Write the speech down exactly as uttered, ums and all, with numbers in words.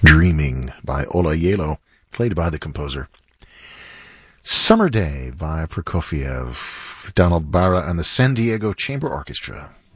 Dreaming by Ola Yelo, played by the composer. Summer Day by Prokofiev, with Donald Barra and the San Diego Chamber Orchestra.